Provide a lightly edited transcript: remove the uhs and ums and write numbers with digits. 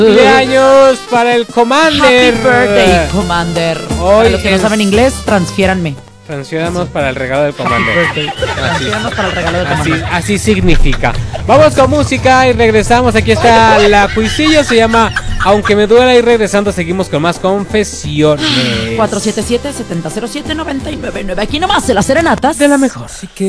Cumpleaños para el Commander. Happy birthday, Commander. Hoy Para los que no es- saben inglés, transfiéranme. Transfiéramos para el regalo del Commander. Transfiéranos para el regalo de Así, Commander. así significa. Vamos con música y regresamos. Aquí está la cuisillo, se llama Aunque me duela, y regresando seguimos con más confesiones. 477-7007-999. Aquí nomás, en las serenatas. De la mejor. Así que